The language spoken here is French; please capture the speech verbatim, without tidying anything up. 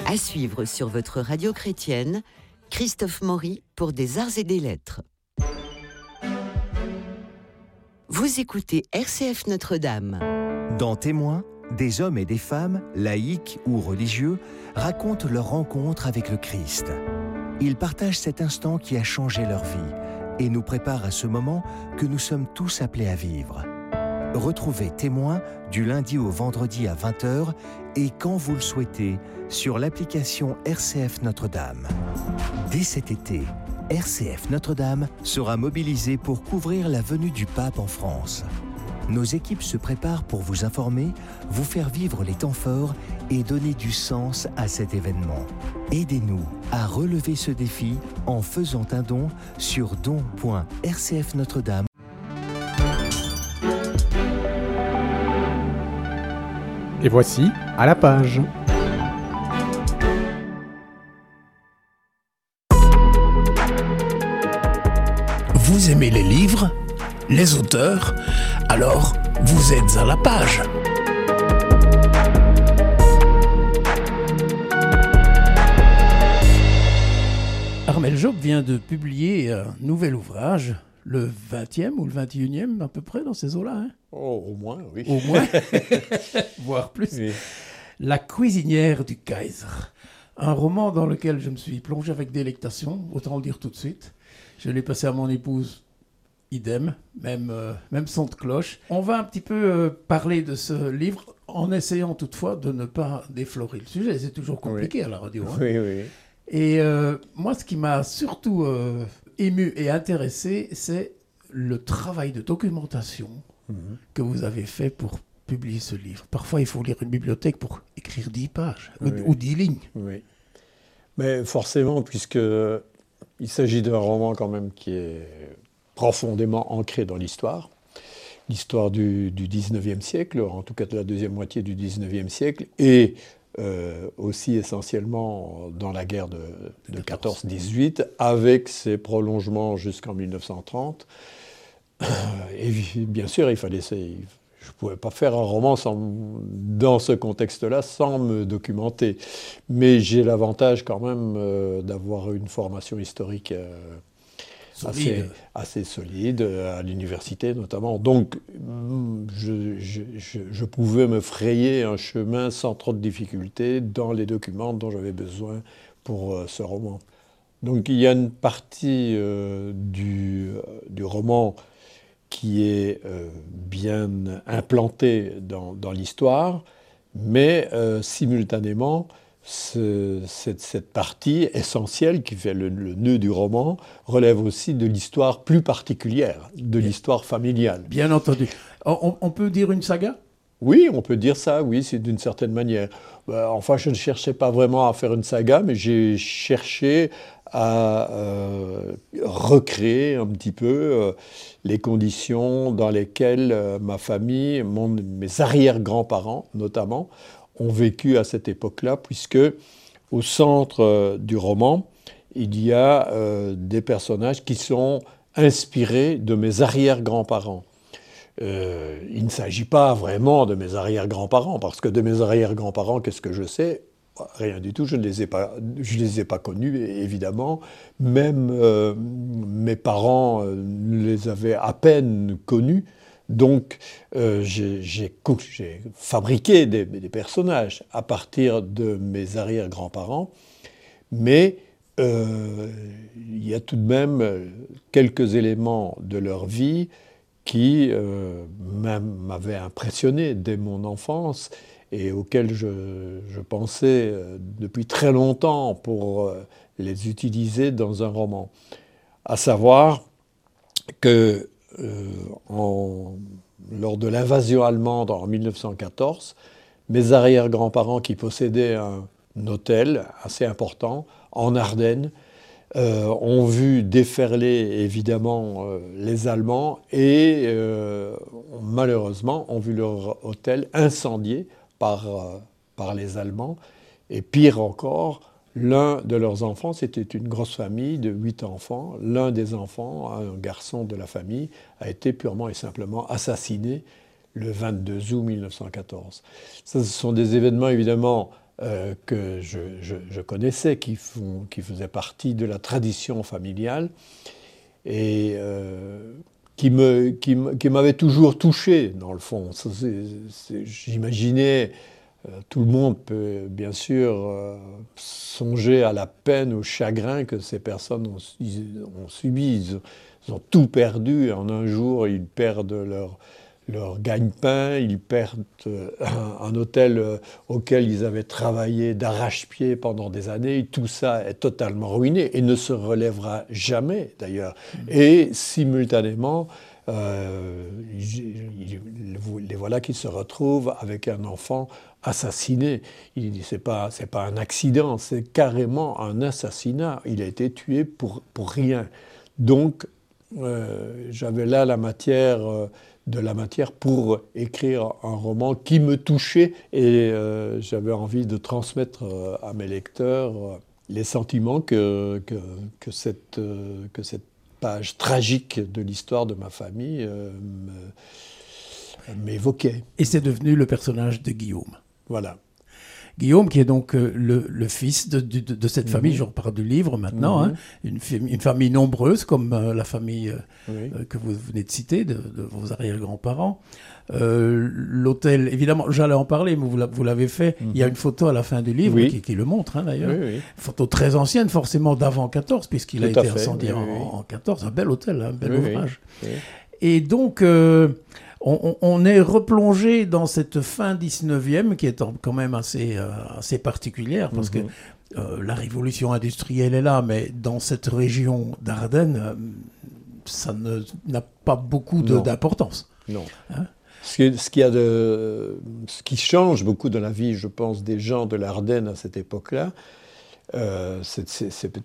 À suivre sur votre radio chrétienne, Christophe Maury pour des arts et des lettres. Vous écoutez R C F Notre-Dame. Dans Témoins, des hommes et des femmes, laïcs ou religieux, racontent leur rencontre avec le Christ. Ils partagent cet instant qui a changé leur vie et nous préparent à ce moment que nous sommes tous appelés à vivre. Retrouvez Témoins du lundi au vendredi à vingt heures et quand vous le souhaitez sur l'application R C F Notre-Dame. Dès cet été, R C F Notre-Dame sera mobilisée pour couvrir la venue du pape en France. Nos équipes se préparent pour vous informer, vous faire vivre les temps forts et donner du sens à cet événement. Aidez-nous à relever ce défi en faisant un don sur don point r c f notre dame. Et voici à la page. Vous aimez les livres, les auteurs, alors vous êtes à la page. Armel Job vient de publier un nouvel ouvrage, le vingtième ou le vingt et unième à peu près dans ces eaux-là. Hein oh, au moins, oui. Au moins, voire plus. Oui. La cuisinière du Kaiser. Un roman dans lequel je me suis plongé avec délectation, autant le dire tout de suite. Je l'ai passé à mon épouse, idem, même, euh, même son de cloche. On va un petit peu euh, parler de ce livre en essayant toutefois de ne pas déflorer le sujet. C'est toujours compliqué oui. à la radio. Hein. Oui, oui. Et euh, moi, ce qui m'a surtout euh, ému et intéressé, c'est le travail de documentation mmh. que vous avez fait pour publier ce livre. Parfois, il faut lire une bibliothèque pour écrire dix pages oui. ou, ou dix lignes. Oui, mais forcément, puisque il s'agit d'un roman quand même qui est profondément ancré dans l'histoire, l'histoire du, du dix-neuvième siècle, en tout cas de la deuxième moitié du dix-neuvième siècle, et euh, aussi essentiellement dans la guerre de, de quatorze dix-huit, avec ses prolongements jusqu'en mille neuf cent trente. Et bien sûr, il fallait... Je ne pouvais pas faire un roman sans, dans ce contexte-là sans me documenter. Mais j'ai l'avantage quand même euh, d'avoir une formation historique euh, assez, assez solide, à l'université notamment. Donc, je, je, je, je pouvais me frayer un chemin sans trop de difficultés dans les documents dont j'avais besoin pour euh, ce roman. Donc, il y a une partie euh, du, du roman qui est euh, bien implanté dans, dans l'histoire, mais euh, simultanément, ce, cette, cette partie essentielle qui fait le, le nœud du roman relève aussi de l'histoire plus particulière, de bien, l'histoire familiale. Bien entendu. On, on peut dire une saga ? Oui, on peut dire ça, oui, c'est d'une certaine manière. Ben, enfin, je ne cherchais pas vraiment à faire une saga, mais j'ai cherché à euh, recréer un petit peu euh, les conditions dans lesquelles euh, ma famille, mon, mes arrière-grands-parents notamment, ont vécu à cette époque-là, puisque au centre euh, du roman, il y a euh, des personnages qui sont inspirés de mes arrière-grands-parents. Euh, il ne s'agit pas vraiment de mes arrière-grands-parents, parce que de mes arrière-grands-parents, qu'est-ce que je sais ? Rien du tout, je ne les ai pas, je les ai pas connus, évidemment. Même euh, mes parents euh, les avaient à peine connus. Donc, euh, j'ai, j'ai, j'ai fabriqué des, des personnages à partir de mes arrière-grands-parents. Mais euh, il y a tout de même quelques éléments de leur vie qui euh, m'avaient impressionné dès mon enfance et auxquels je, je pensais euh, depuis très longtemps pour euh, les utiliser dans un roman. À savoir que euh, en, lors de l'invasion allemande en mille neuf cent quatorze, mes arrière-grands-parents qui possédaient un, un hôtel assez important en Ardennes euh, ont vu déferler évidemment euh, les Allemands et euh, malheureusement ont vu leur hôtel incendié Par, euh, par les Allemands. Et pire encore, l'un de leurs enfants, c'était une grosse famille de huit enfants, l'un des enfants, un garçon de la famille, a été purement et simplement assassiné le vingt-deux août mille neuf cent quatorze. Ça, ce sont des événements évidemment euh, que je, je, je connaissais, qui, font, qui faisaient partie de la tradition familiale et euh, qui, me, qui, qui m'avaient toujours touché, dans le fond. Ça, c'est, c'est, j'imaginais, euh, tout le monde peut bien sûr euh, songer à la peine, au chagrin que ces personnes ont, ont subi. Ils, ils ont tout perdu. En un jour, ils perdent leur... leur gagne-pain, ils perdent un, un hôtel auquel ils avaient travaillé d'arrache-pied pendant des années. Tout ça est totalement ruiné et ne se relèvera jamais, d'ailleurs. Mmh. Et simultanément, euh, les voilà qui se retrouvent avec un enfant assassiné. Il dit, c'est pas, c'est pas un accident, c'est carrément un assassinat. Il a été tué pour, pour rien. Donc, euh, j'avais là la matière... Euh, de la matière pour écrire un roman qui me touchait et euh, j'avais envie de transmettre euh, à mes lecteurs euh, les sentiments que, que, que, cette, euh, que cette page tragique de l'histoire de ma famille euh, m'évoquait. Et c'est devenu le personnage de Guillaume. Voilà. Guillaume, qui est donc euh, le, le fils de, de, de cette famille, mmh. je repars du livre maintenant, mmh. hein, une, une famille nombreuse comme euh, la famille euh, oui. euh, que vous venez de citer, de, de vos arrière-grands-parents. Euh, l'hôtel, évidemment, j'allais en parler, mais vous, vous l'avez fait. Mmh. Il y a une photo à la fin du livre oui. qui, qui le montre, hein, d'ailleurs. Oui, oui. Une photo très ancienne, forcément d'avant quatorze, puisqu'il Tout a été incendié oui, en, oui. en quatorze. Un bel hôtel, un bel oui, ouvrage. Oui. Oui. Et donc... Euh, On, on est replongé dans cette fin dix-neuvième qui est quand même assez, euh, assez particulière parce mmh. que euh, la révolution industrielle est là, mais dans cette région d'Ardennes, euh, ça ne, n'a pas beaucoup de, non. d'importance. Non. Hein? Ce qui, ce, qui a de, ce qui change beaucoup dans la vie, je pense, des gens de l'Ardenne à cette époque-là, euh, c'est, c'est, c'est